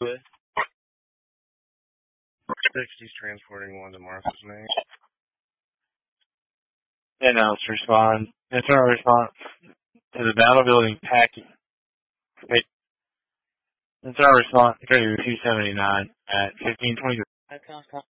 60's transporting one to Martha's name. And else respond. Internal response to the battle building packing. Internal response to 279 at 1520.